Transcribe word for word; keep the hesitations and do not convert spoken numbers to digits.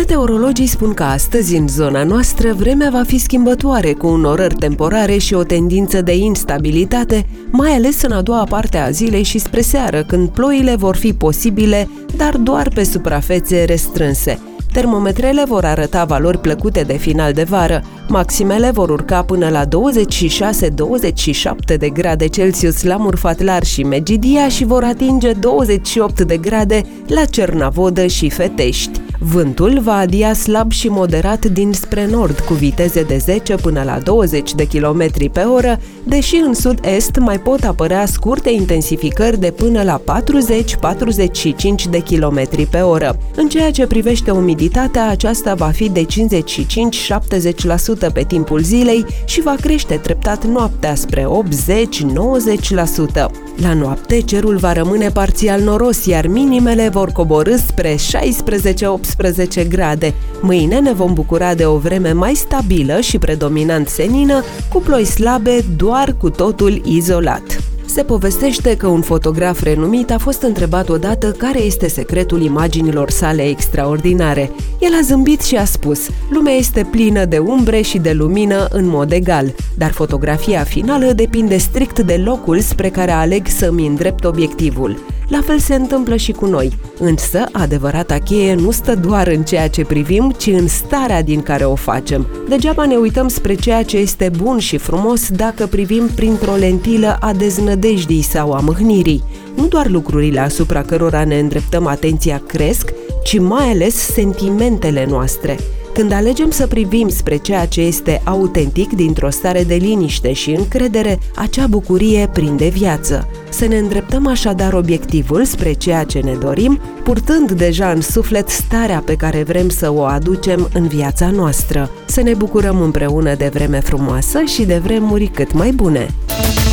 Meteorologii spun că astăzi, în zona noastră, vremea va fi schimbătoare, cu înnorări temporare și o tendință de instabilitate, mai ales în a doua parte a zilei și spre seară, când ploile vor fi posibile, dar doar pe suprafețe restrânse. Termometrele vor arăta valori plăcute de final de vară. Maximele vor urca până la douăzeci și șase douăzeci și șapte de grade Celsius la Murfatlar și Megidia și vor atinge douăzeci și opt de grade la Cernavodă și Fetești. Vântul va adia slab și moderat dinspre nord, cu viteze de zece până la douăzeci de kilometri pe oră, deși în sud-est mai pot apărea scurte intensificări de până la patruzeci patruzeci și cinci de kilometri pe oră. În ceea ce privește umiditatea, aceasta va fi de cincizeci și cinci - șaptezeci la sută pe timpul zilei și va crește treptat noaptea spre optzeci - nouăzeci la sută. La noapte, cerul va rămâne parțial noros, iar minimele vor coborî spre șaisprezece - optsprezece grade. Mâine ne vom bucura de o vreme mai stabilă și predominant senină, cu ploi slabe doar cu totul izolat. Se povestește că un fotograf renumit a fost întrebat odată care este secretul imaginilor sale extraordinare. El a zâmbit și a spus: lumea este plină de umbre și de lumină în mod egal, dar fotografia finală depinde strict de locul spre care aleg să-mi îndrept obiectivul. La fel se întâmplă și cu noi, însă adevărata cheie nu stă doar în ceea ce privim, ci în starea din care o facem. Degeaba ne uităm spre ceea ce este bun și frumos dacă privim printr-o lentilă a deznădejdii sau a mâhnirii. Nu doar lucrurile asupra cărora ne îndreptăm atenția cresc, ci mai ales sentimentele noastre. Când alegem să privim spre ceea ce este autentic dintr-o stare de liniște și încredere, acea bucurie prinde viață. Să ne îndreptăm așadar obiectivul spre ceea ce ne dorim, purtând deja în suflet starea pe care vrem să o aducem în viața noastră. Să ne bucurăm împreună de vreme frumoasă și de vremuri cât mai bune!